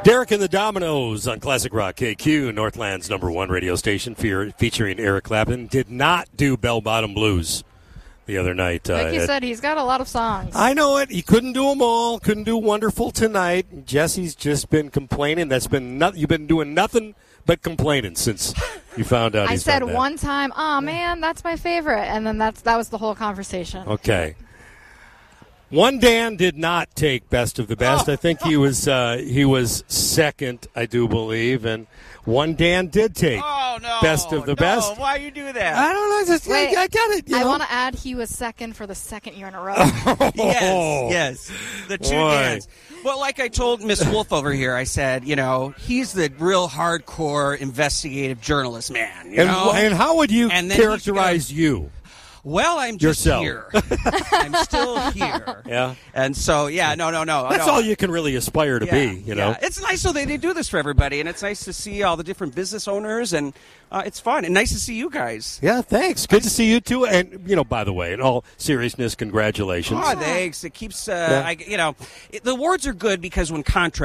Derek and the Dominoes on Classic Rock KQ, Northland's #1 radio station, featuring Eric Clapton. Did not do Bell Bottom Blues the other night. Like you said, he's got a lot of songs. I know it. He couldn't do them all. Couldn't do Wonderful Tonight. Jesse's just been complaining. You've been doing nothing but complaining since you found out. I said one time, "Oh man, that's my favorite," and then that was the whole conversation. Okay. One Dan did not take Best of the Best. I think he was second, I do believe, and one Dan did take Best of the Best. Why you do that? I don't know. I got it. I want to add he was second for the second year in a row. Yes. The two Dans. Well, like I told Miss Wolf over here, I said, he's the real hardcore investigative journalist man. And how would you characterize you? Well, I'm just here. I'm still here. Yeah. And so, no. That's all you can really aspire to be, Yeah. It's nice so they do this for everybody, and it's nice to see all the different business owners, and it's fun, and nice to see you guys. Yeah, thanks. Good to see you, too. And, by the way, in all seriousness, congratulations. Oh, thanks. It keeps, the awards are good because when contracts